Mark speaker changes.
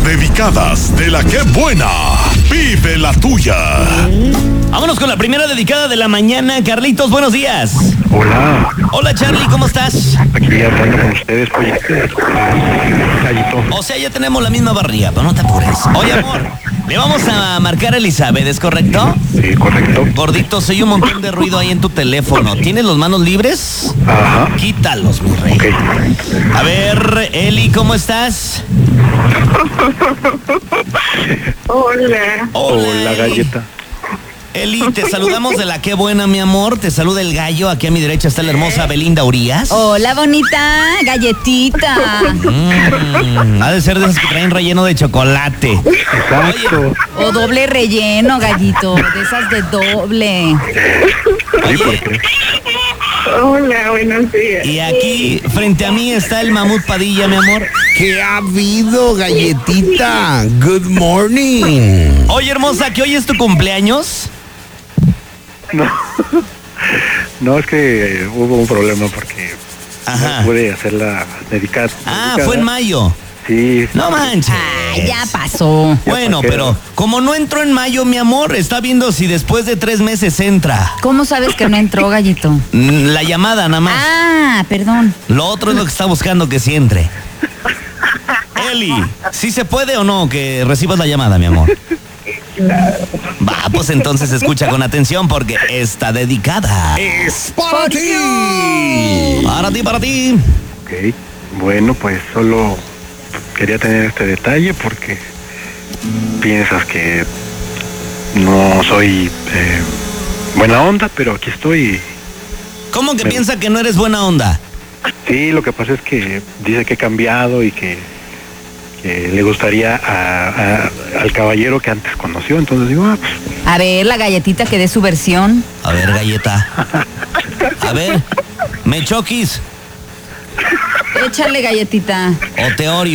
Speaker 1: dedicadas de la que buena. Vive la tuya.
Speaker 2: Vámonos con la primera dedicada de la mañana. Carlitos, buenos días.
Speaker 3: Hola,
Speaker 2: Hola, Charlie, ¿cómo estás?
Speaker 3: aquí hablando con ustedes, oye, Gallito.
Speaker 2: O sea, ya tenemos la misma barriga, pero no te apures. Oye, amor, le vamos a marcar a Elizabeth, ¿es correcto?
Speaker 3: Sí, correcto.
Speaker 2: Gordito, se oye un montón de ruido ahí en tu teléfono. ¿Tienes los manos libres?
Speaker 3: Ajá.
Speaker 2: Quítalos, mi rey.
Speaker 3: Ok.
Speaker 2: A ver, Eli, ¿cómo estás?
Speaker 4: Hola.
Speaker 3: Hola,
Speaker 2: Eli.
Speaker 3: Galleta.
Speaker 2: Eli, te saludamos de la Qué Buena, mi amor. Te saluda el gallo. Aquí a mi derecha está la hermosa Belinda Urias.
Speaker 5: Hola, bonita galletita.
Speaker 2: Ha de ser de esas que traen relleno de chocolate.
Speaker 3: Exacto.
Speaker 5: O doble relleno, gallito. De esas de doble.
Speaker 2: Oye,
Speaker 4: Hola, buenos días.
Speaker 2: y aquí frente a mí está el Mamut Padilla, mi amor.
Speaker 6: ¿Qué ha habido, galletita? Good morning.
Speaker 2: Oye, hermosa, ¿que hoy es tu cumpleaños?
Speaker 3: No, es que hubo un problema porque
Speaker 2: Ajá.
Speaker 3: no pude hacer la dedicada.
Speaker 2: Ah, fue en mayo.
Speaker 3: Sí.
Speaker 2: No manches.
Speaker 5: Ay, ya pasó.
Speaker 2: Bueno,
Speaker 3: ¿para qué?
Speaker 2: pero como no entró en mayo, mi amor, está viendo si después de 3 meses entra.
Speaker 5: ¿Cómo sabes que no entró, gallito?
Speaker 2: La llamada nada más.
Speaker 5: Ah, perdón.
Speaker 2: Lo otro es lo que está buscando que sí entre. Eli, ¿sí se puede o no que recibas la llamada, mi amor? Va, pues entonces escucha con atención porque está dedicada.
Speaker 6: Es para ti.
Speaker 2: Para ti, para ti.
Speaker 3: Ok. Bueno, pues solo quería tener este detalle porque piensas que no soy buena onda, pero aquí estoy.
Speaker 2: ¿Cómo que
Speaker 3: Me-
Speaker 2: piensa que no eres buena onda?
Speaker 3: Sí, lo que pasa es que dice que he cambiado y que le gustaría al caballero que antes conoció. Entonces digo, pues,
Speaker 5: A ver, la galletita que dé su versión.
Speaker 2: A ver, galleta. A ver, ¿me choquis
Speaker 5: Échale, galletita.
Speaker 2: o te Oreo?